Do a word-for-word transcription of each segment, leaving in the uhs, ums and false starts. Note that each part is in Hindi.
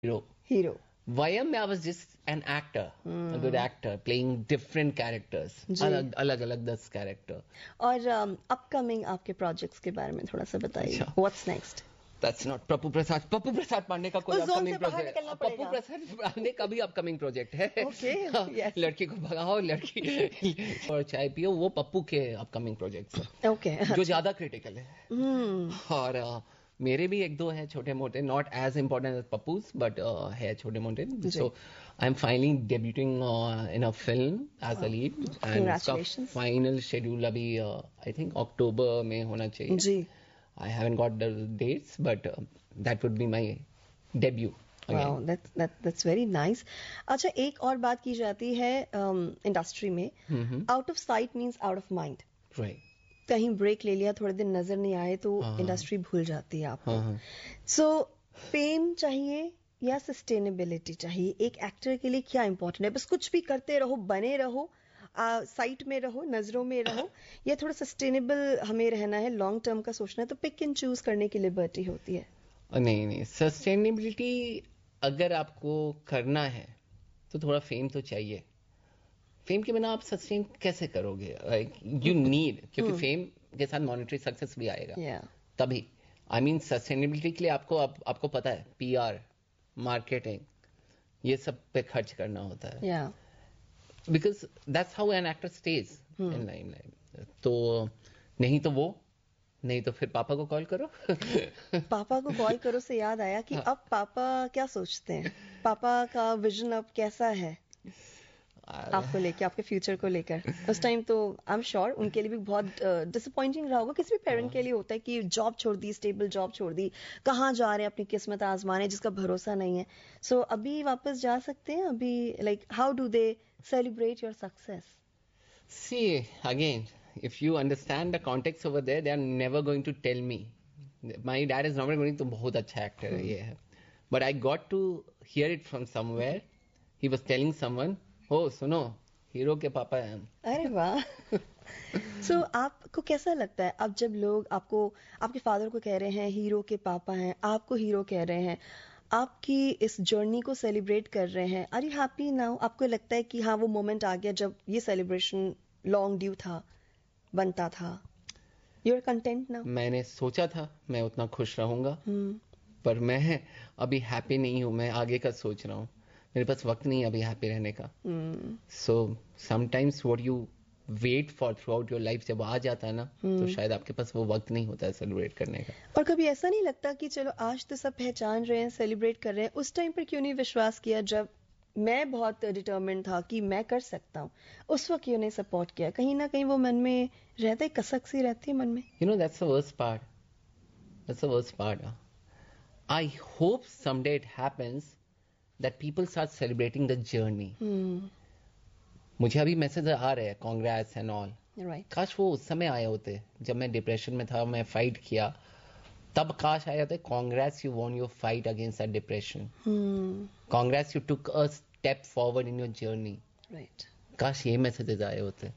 hero. Hero. Vayam, I was just an actor, a good actor, playing different characters. जी. अलग अलग अलग दस character. और अपकमिंग आपके प्रोजेक्ट्स के बारे में थोड़ा सा बताइए. अच्छा. What's next? That's not Pappu Prasad. Pappu Prasad Pandey का कोई उस zone upcoming से बाहर project. निकलना Pappu पड़ेगा. Prasad पांडे का भी upcoming project है. Okay, yes. लड़की को भगाओ, लड़की और चाय पियो, वो पप्पू के upcoming projects है. Okay. जो ज्यादा critical है. Hmm. और uh, मेरे भी एक दो हैं छोटे मोटे, not as important as Pappu's, but uh, है छोटे मोटे. So I'm finally debuting uh, in a film as wow. a lead. And Congratulations. उसका final schedule अभी uh, I think October में होना चाहिए. जी. I haven't got the dates, but uh, that would be my debut. Again. Wow, that's that that's very nice. अच्छा, एक और बात की जाती है इंडस्ट्री um, में, mm-hmm. out of sight means out of mind. Right. कहीं ब्रेक ले लिया, थोड़े दिन नजर नहीं आए तो इंडस्ट्री भूल जाती है आपको. सो फेम चाहिए या सस्टेनेबिलिटी चाहिए? एक एक्टर के लिए क्या इंपॉर्टेंट है? बस कुछ भी करते रहो, बने रहो, साइट में रहो, नजरों में रहो, या थोड़ा सस्टेनेबल हमें रहना है, लॉन्ग टर्म का सोचना है, तो पिक एंड चूज करने की लिबर्टी होती है. नहीं नहीं, सस्टेनेबिलिटी अगर आपको करना है तो थोड़ा फेम तो चाहिए. फेम के बिना आप सस्टेन कैसे करोगे? लाइक यू नीड, क्योंकि फेम के साथ मॉनेटरी सक्सेस भी आएगा. yeah. तभी आई मीन सस्टेनेबिलिटी के लिए आपको आप, आपको पता है पीआर, मार्केटिंग, ये सब पे खर्च करना होता है. yeah. Because that's how an actor stage in limelight. तो नहीं तो वो नहीं तो फिर पापा को कॉल करो. पापा को कॉल करो से याद आया कि अब पापा क्या सोचते हैं? पापा का विजन अब कैसा है आपको लेके, आपके फ्यूचर को लेकर? उस टाइम तो आई एम श्योर उनके लिए भी बहुत डिसअपॉइंटिंग रहा होगा. किसी भी पेरेंट के लिए होता है कि जॉब छोड़ दी, स्टेबल जॉब छोड़ दी, कहाँ जा रहे हैं अपनी किस्मत आजमाने जिसका भरोसा नहीं है. सो so, अभी वापस जा सकते हैं? अभी like how do they celebrate your success? See again, if you understand the context over there, they are never going to tell me. My dad is never going to, बहुत अच्छा actor है ये है. But I got to hear it from somewhere. He was telling someone, oh सुनो, हीरो के पापा हैं. अरे वाह. सो so, आपको कैसा लगता है अब जब लोग आपको, आपके फादर को कह रहे हैं हीरो के पापा हैं, आपको हीरो कह रहे हैं, आपकी इस जर्नी को सेलिब्रेट कर रहे हैं? Are you happy now? आपको लगता है कि हाँ वो मोमेंट आ गया जब ये सेलिब्रेशन लॉन्ग ड्यू था, बनता था? You are content now? मैंने सोचा था मैं उतना खुश रहूंगा, hmm. पर मैं अभी हैप्पी नहीं हूं. मैं आगे का सोच रहा हूं. मेरे पास वक्त नहीं है अभी हैप्पी रहने का. So sometimes what you wait for through out your life जब आ जाता है ना, hmm. तो शायद आपके पास वो वक्त नहीं होता है सेलिब्रेट करने का. और कभी ऐसा नहीं लगता कि चलो आज तो सब पहचान रहे हैं, सेलिब्रेट कर रहे हैं, उस टाइम पर क्यों नहीं विश्वास किया जब मैं बहुत डिटर्मिन्ड था कि मैं कर सकता हूँ? उस वक्त क्यों नहीं सपोर्ट किया? कहीं ना कहीं वो मन में रहता है, कसक सी रहती है मन में. You know that's the worst part. That's the worst part. I hope someday it happens that people start celebrating the journey. hmm. मुझे अभी मैसेज आ रहे हैं कांग्रेस एंड ऑल. right. काश वो उस समय आए होते जब मैं डिप्रेशन में था, मैं फाइट किया, तब काश आए होते. Congress, you von your fight against that depression. Congress, you took a step forward in your journey. Right. काश ये मैसेजेस आए होते.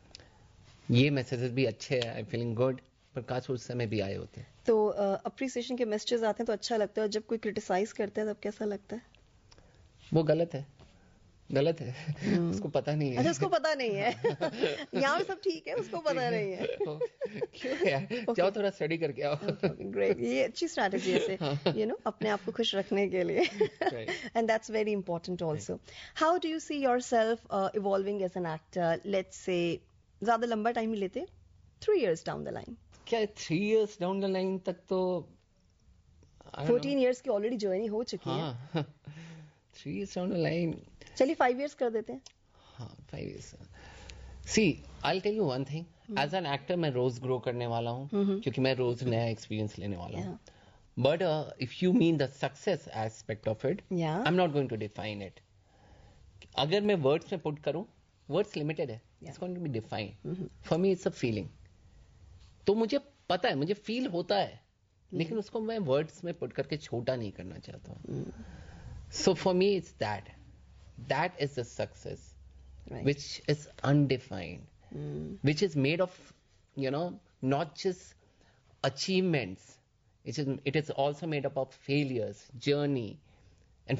ये मैसेजेस भी अच्छे हैं, आई फीलिंग गुड, पर काश उस समय भी आए होते. तो अप्रिसिएशन uh, के मैसेजेस आते हैं तो अच्छा लगता है, और जब कोई क्रिटिसाइज करता है तब कैसा लगता है? वो गलत है, गलत है. hmm. उसको पता नहीं है. अच्छा, उसको पता नहीं है. यहाँ सब ठीक है, उसको पता नहीं है. क्यों यार? okay. जाओ थोड़ा स्टडी करके आओ. ग्रेट. ये अच्छी स्ट्रैटेजी है, यू नो, अपने आप को खुश रखने के लिए. And that's very important also. How do you see yourself evolving as an actor? Let's say ज्यादा लंबा टाइम ही लेते, three years down the line. क्या three years down the line तक तो फोर्टीन इयर्स की ऑलरेडी जर्नी हो चुकी है. Three years down the line, चलिए फाइव इयर्स कर देते हैं. हाँ, five years. C I will tell you one thing, as an actor मैं रोज ग्रो करने वाला हूँ, क्योंकि मैं रोज नया एक्सपीरियंस लेने वाला हूँ. But if you mean the success aspect of it, I am not going to define it. अगर मैं वर्ड्स में पुट करूं, वर्ड्स लिमिटेड है, it's going to be defined. For me it's a feeling. तो मुझे पता है, मुझे फील होता है, लेकिन उसको मैं वर्ड्स में पुट करके छोटा नहीं करना चाहता हूँ. So for me, it's that. That is the success, right. Which is undefined, mm. which is made of, you know, not just achievements. It is, it is also made up of failures, journey,